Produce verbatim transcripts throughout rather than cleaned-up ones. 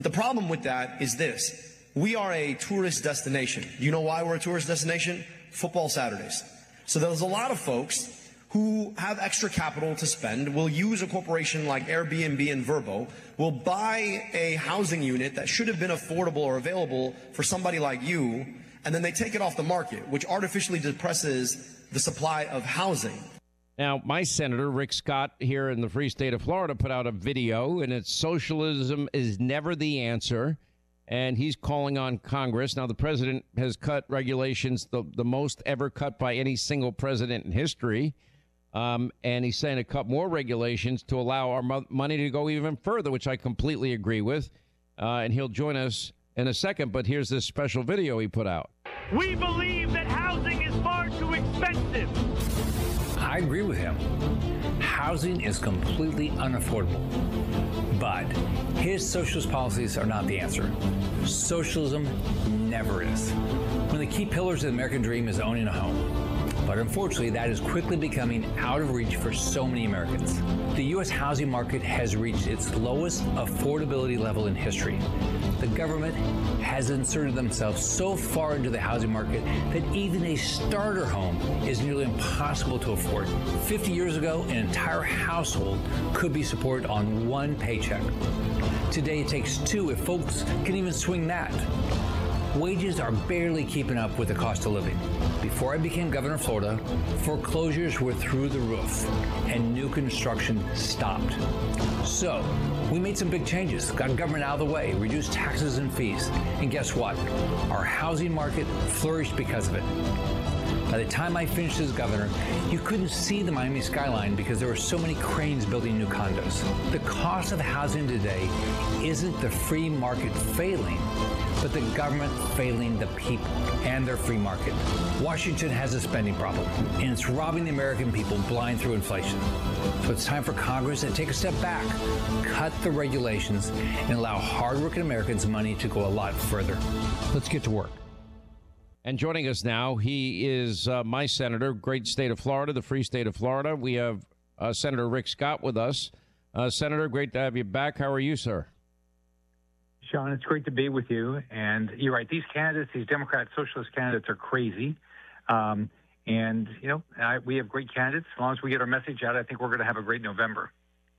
The problem with that is this. We are a tourist destination. You know why we're a tourist destination? Football Saturdays. So there's a lot of folks who have extra capital to spend, will use a corporation like Airbnb and Vrbo, will buy a housing unit that should have been affordable or available for somebody like you, and then they take it off the market, which artificially depresses the supply of housing. Now, my senator, Rick Scott, here in the free state of Florida, put out a video, and it's socialism is never the answer, and he's calling on Congress. Now, the president has cut regulations, the, the most ever cut by any single president in history. Um, and he's saying to cut more regulations to allow our mo- money to go even further, which I completely agree with. Uh, and he'll join us in a second. But here's this special video he put out. We believe that housing is far too expensive. I agree with him. Housing is completely unaffordable. But his socialist policies are not the answer. Socialism never is. One of the key pillars of the American dream is owning a home. But unfortunately, that is quickly becoming out of reach for so many Americans. The U S housing market has reached its lowest affordability level in history. The government has inserted themselves so far into the housing market that even a starter home is nearly impossible to afford. fifty years ago, an entire household could be supported on one paycheck. Today, it takes two if folks can even swing that. Wages are barely keeping up with the cost of living. Before I became governor of Florida, foreclosures were through the roof and new construction stopped. So we made some big changes, got government out of the way, reduced taxes and fees. And guess what? Our housing market flourished because of it. By the time I finished as governor, you couldn't see the Miami skyline because there were so many cranes building new condos. The cost of housing today isn't the free market failing, but the government failing the people and their free market. Washington has a spending problem, and it's robbing the American people blind through inflation. So it's time for Congress to take a step back, cut the regulations, and allow hardworking Americans money to go a lot further. Let's get to work. And joining us now, he is uh, my senator, great state of Florida, the free state of Florida. We have uh, Senator Rick Scott with us. Uh, Senator, great to have you back. How are you, sir? Sean, it's great to be with you. And you're right. These candidates, these Democrat socialist candidates are crazy. Um, and, you know, I, we have great candidates. As long as we get our message out, I think we're going to have a great November.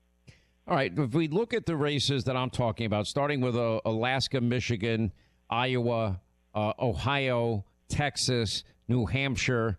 All right. If we look at the races that I'm talking about, starting with uh, Alaska, Michigan, Iowa, uh, Ohio, Texas, New Hampshire,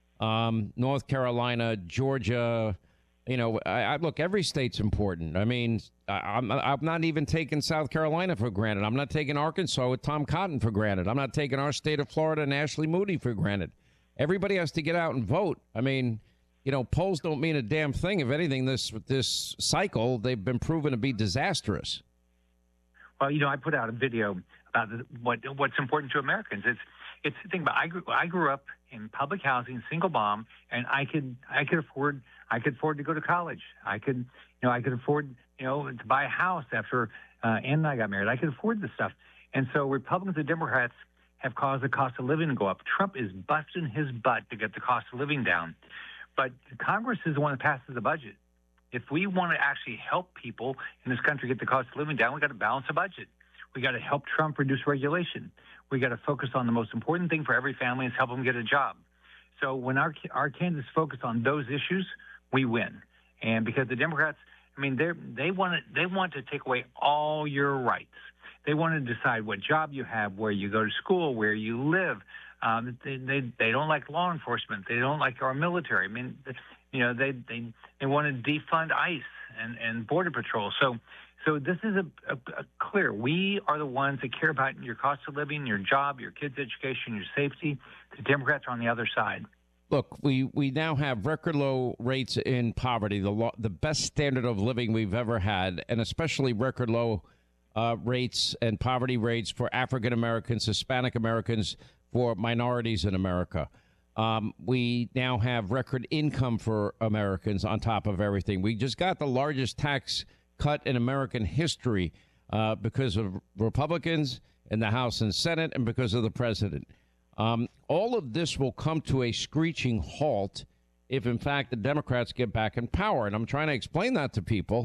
um, North Carolina, Georgia. You know, I, I look, every state's important. I mean, I, I'm, I'm not even taking South Carolina for granted. I'm not taking Arkansas with Tom Cotton for granted. I'm not taking our state of Florida and Ashley Moody for granted. Everybody has to get out and vote. I mean, you know, polls don't mean a damn thing. If anything, this this cycle, they've been proven to be disastrous. Well, you know, I put out a video about the, what what's important to Americans. It's It's the thing about I grew I grew up in public housing, single mom, and I could I could afford I could afford to go to college. I could you know I could afford you know to buy a house after uh, Ann and I got married. I could afford this stuff, and so Republicans and Democrats have caused the cost of living to go up. Trump is busting his butt to get the cost of living down, but Congress is the one that passes the budget. If we want to actually help people in this country get the cost of living down, we got to balance the budget. We got to help Trump reduce regulation. We got to focus on the most important thing for every family is help them get a job. So when our our candidates focus on those issues, we win. And because the Democrats, I mean, they they want to, they want to take away all your rights. They want to decide what job you have, where you go to school, where you live. Um, they, they they don't like law enforcement. They don't like our military. I mean, you know, they they, they want to defund ICE and, and Border Patrol. So. So this is a, a, a clear. We are the ones that care about your cost of living, your job, your kids' education, your safety. The Democrats are on the other side. Look, we, we now have record low rates in poverty, the lo- the best standard of living we've ever had, and especially record low uh, rates and poverty rates for African Americans, Hispanic Americans, for minorities in America. Um, we now have record income for Americans on top of everything. We just got the largest tax cut in American history uh, because of Republicans in the House and Senate and because of the president. Um, all of this will come to a screeching halt if, in fact, the Democrats get back in power. And I'm trying to explain that to people.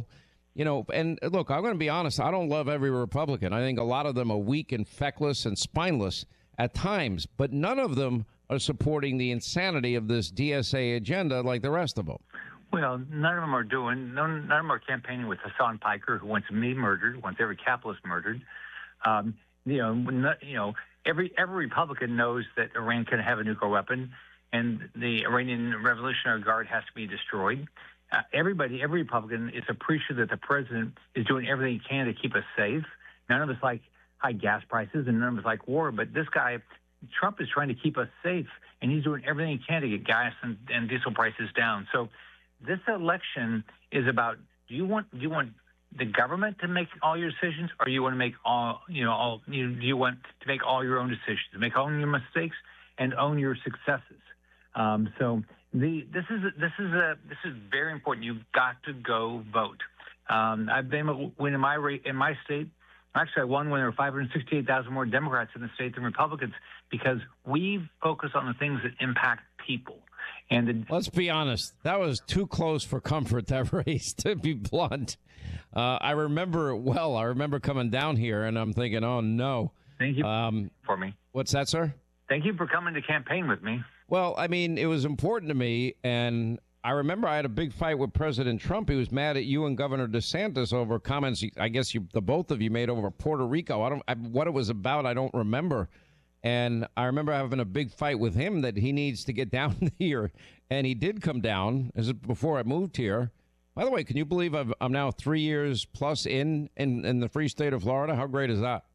You know, and look, I'm going to be honest. I don't love every Republican. I think a lot of them are weak and feckless and spineless at times, but none of them are supporting the insanity of this D S A agenda like the rest of them. Well, none of them are doing, none, none of them are campaigning with Hassan Piker, who wants me murdered, wants every capitalist murdered. Um, you know, not, you know, every every Republican knows that Iran can have a nuclear weapon, and the Iranian Revolutionary Guard has to be destroyed. Uh, everybody, every Republican is appreciative that the president is doing everything he can to keep us safe. None of us like high gas prices, and none of us like war. But this guy, Trump, is trying to keep us safe, and he's doing everything he can to get gas and, and diesel prices down. So this election is about: do you want do you want the government to make all your decisions, or you want to make all you know all you do you want to make all your own decisions, make all your mistakes and own your successes? Um, so. The, this is this is a this is very important. You've got to go vote. Um, I've been when in my in my state. Actually, I won when there were five hundred sixty-eight thousand more Democrats in the state than Republicans because we focus on the things that impact people. And the, let's be honest, that was too close for comfort, that race. To be blunt, uh, I remember it well. I remember coming down here, and I'm thinking, oh no. Thank you um, for me. What's that, sir? Thank you for coming to campaign with me. Well, I mean, it was important to me, and I remember I had a big fight with President Trump. He was mad at you and Governor DeSantis over comments, I guess you, the both of you made over Puerto Rico. I don't, I, what it was about, I don't remember. And I remember having a big fight with him that he needs to get down here, and he did come down as before I moved here. By the way, can you believe I've, I'm now three years plus in, in in the free state of Florida? How great is that?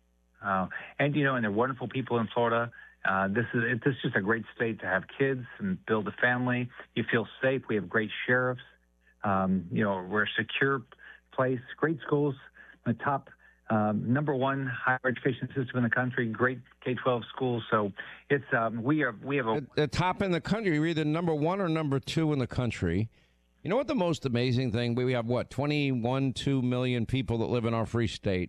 Uh, and, you know, and they're wonderful people in Florida. Uh, this is this is just a great state to have kids and build a family. You feel safe. We have great sheriffs. Um, you know, we're a secure place. Great schools. The top um, number one higher education system in the country. Great K twelve schools. So it's um, we are we have a the, the top in the country. We're either number one or number two in the country. You know what the most amazing thing? We have what twenty-one, two million people that live in our free state,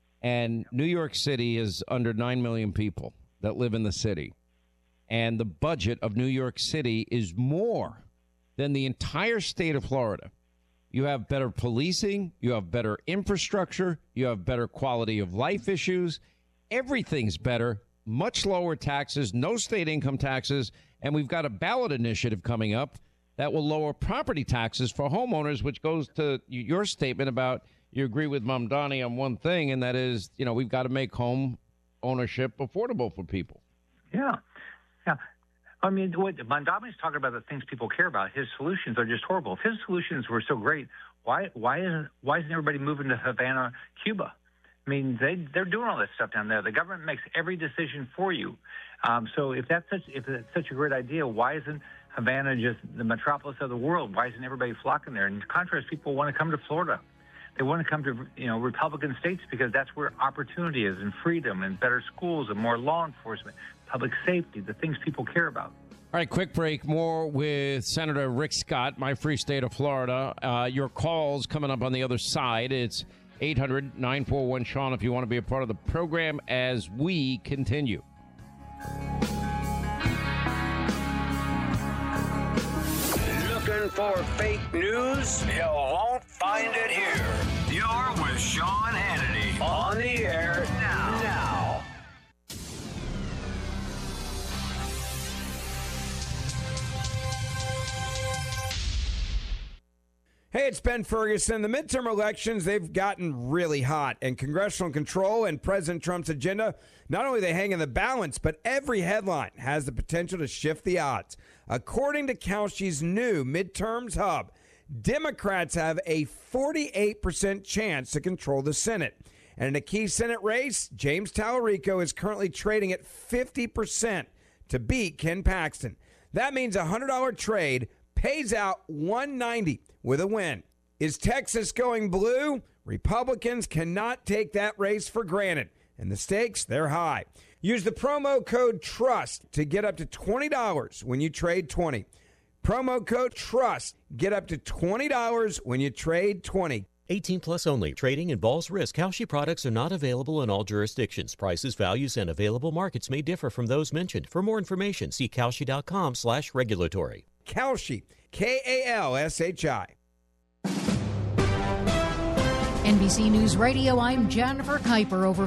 and New York City is under nine million people that live in the city. And the budget of New York City is more than the entire state of Florida. You have better policing, you have better infrastructure, you have better quality of life issues. Everything's better, much lower taxes, no state income taxes, and we've got a ballot initiative coming up that will lower property taxes for homeowners, which goes to your statement about you agree with Mamdani on one thing, and that is, you know, we've got to make home ownership affordable for people. Yeah. Yeah. I mean, what Mamdani's talking about, the things people care about. His solutions are just horrible. If his solutions were so great, why why isn't why isn't everybody moving to Havana, Cuba? I mean, they they're doing all this stuff down there. The government makes every decision for you. Um, so if that's such if it's such a great idea, why isn't Havana just the metropolis of the world? Why isn't everybody flocking there? In contrast, people want to come to Florida. They want to come to, you know, Republican states because that's where opportunity is and freedom and better schools and more law enforcement, public safety, the things people care about. All right, quick break. More with Senator Rick Scott, my free state of Florida. Uh, your calls coming up on the other side. It's eight hundred, nine four one, Sean if you want to be a part of the program as we continue. Looking for fake news? You won't find it here. You're with Sean Hannity on the air now. Now. Hey, it's Ben Ferguson. The midterm elections, they've gotten really hot, and congressional control and President Trump's agenda, not only they hang in the balance, but every headline has the potential to shift the odds. According to Kalshi's new Midterms Hub, Democrats have a forty-eight percent chance to control the Senate. And in a key Senate race, James Tallarico is currently trading at fifty percent to beat Ken Paxton. That means a one hundred dollars trade pays out one hundred ninety dollars with a win. Is Texas going blue? Republicans cannot take that race for granted, and the stakes, they're high. Use the promo code TRUST to get up to twenty dollars when you trade twenty. Promo code TRUST. Get up to twenty dollars when you trade twenty. eighteen plus only. Trading involves risk. Kalshi products are not available in all jurisdictions. Prices, values, and available markets may differ from those mentioned. For more information, see Kalshi.com slash regulatory. Kalshi, K A L S H I. N B C News Radio, I'm Jennifer Kuiper. Over